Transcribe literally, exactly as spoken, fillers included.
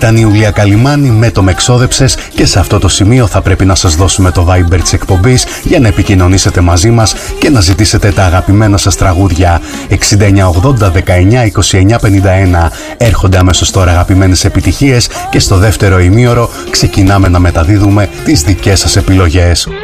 Ήταν η Ιουλία Καλυμάνη με το «Με ξόδεψες» και σε αυτό το σημείο θα πρέπει να σας δώσουμε το Viber της εκπομπής για να επικοινωνήσετε μαζί μας και να ζητήσετε τα αγαπημένα σας τραγούδια. εξήντα εννιά ογδόντα δεκαεννιά είκοσι εννιά πενήντα ένα. Έρχονται αμέσως τώρα αγαπημένες επιτυχίες και στο δεύτερο ημίωρο ξεκινάμε να μεταδίδουμε τις δικές σας επιλογές.